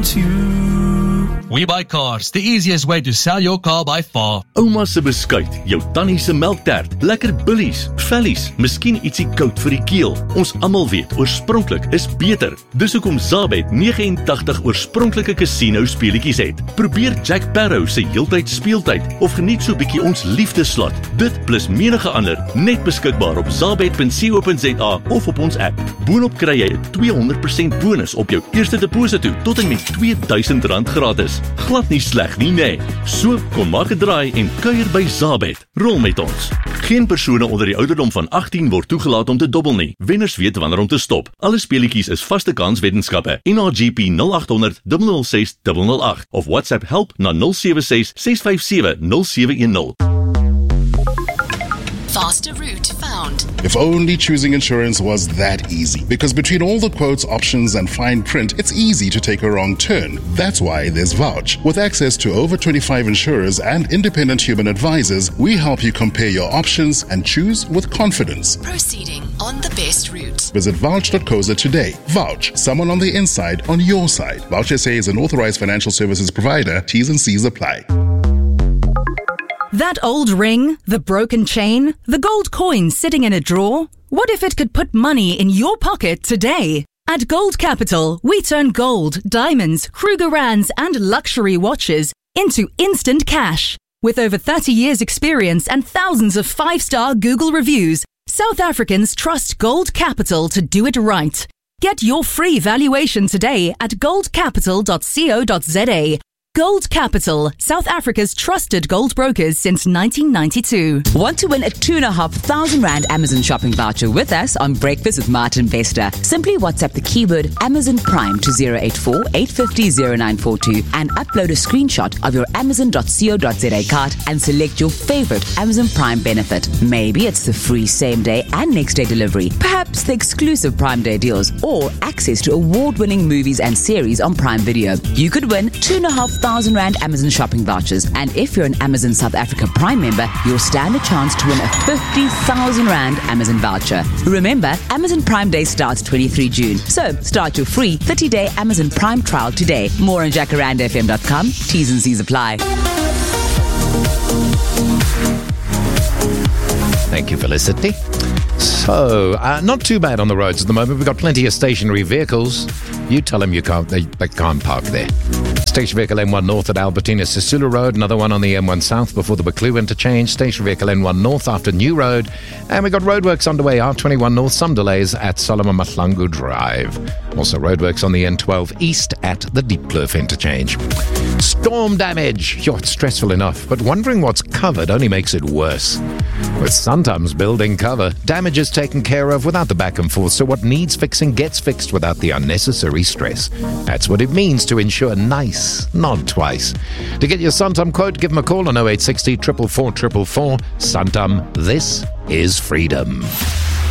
want you. We Buy Cars, the easiest way to sell your car by far. Ouma se beskuit, jou tannie se melktert, lekker billies, vellies, miskien ietsie koud vir die keel. Ons almal weet, oorspronklik is beter. Dis hoekom Zabet 89 oorspronklike casino speletjies het. Probeer Jack Sparrow se heeltyd speeltyd of geniet so bietjie ons liefdeslot. Dit plus menige ander net beskikbaar op zabet.co.za of op ons app. Boonop kry jy 'n 200% bonus op jou eerste deposito tot en met R2000 gratis. Glad nie sleg nie, nee. So, kom maak 'n draai en kuier by Zabet. Rol met ons. Geen persone onder die ouderdom van 18 word toegelaat om te dobbel nie. Wenners weet wanneer om te stop. Alle speletjies is vaste kans weddenskappe. NRGP 0800 006 008 of WhatsApp help na 076 657 0710. Faster route found. If only choosing insurance was that easy. Because between all the quotes, options, and fine print, it's easy to take a wrong turn. That's why there's Vouch. With access to over 25 insurers and independent human advisors, we help you compare your options and choose with confidence. Proceeding on the best route. Visit vouch.co.za today. Vouch, someone on the inside on your side. Vouch SA is an authorized financial services provider. T's and C's apply. That old ring, the broken chain, the gold coin sitting in a drawer? What if it could put money in your pocket today? At Gold Capital, we turn gold, diamonds, Krugerrands and luxury watches into instant cash. With over 30 years experience and thousands of 5-star Google reviews, South Africans trust Gold Capital to do it right. Get your free valuation today at goldcapital.co.za. Gold Capital, South Africa's trusted gold brokers since 1992. Want to win a R2,500 Amazon shopping voucher with us on Breakfast with Martin Bester? Simply WhatsApp the keyword Amazon Prime to 084 850 0942 and upload a screenshot of your amazon.co.za card and select your favorite Amazon Prime benefit. Maybe it's the free same-day and next-day delivery, perhaps the exclusive Prime Day deals, or access to award-winning movies and series on Prime Video. You could win R2,500 Amazon shopping vouchers, and if you're an Amazon South Africa Prime member, you'll stand a chance to win a R50,000 Amazon voucher. Remember, Amazon Prime Day starts 23 June, so start your free 30-day Amazon Prime trial today. More on jacarandafm.com. T's and C's apply. Thank you, Felicity. So, not too bad on the roads at the moment. We've got plenty of stationary vehicles. You tell them they can't park there. Station vehicle M1 North at Albertina Sisulu Road. Another one on the M1 South before the Buccleuch interchange. Station vehicle N1 North after New Road. And we've got roadworks underway. R21 North, some delays at Solomon Mahlangu Drive. Also roadworks on the N12 East at the Diepkloof interchange. Storm damage. It's stressful enough, but wondering what's covered only makes it worse. With Santam's building cover, damage is taken care of without the back and forth, so what needs fixing gets fixed without the unnecessary stress. That's what it means to insure nice, not twice. To get your Santam quote, give them a call on 0860 444 444. Santam, this is freedom.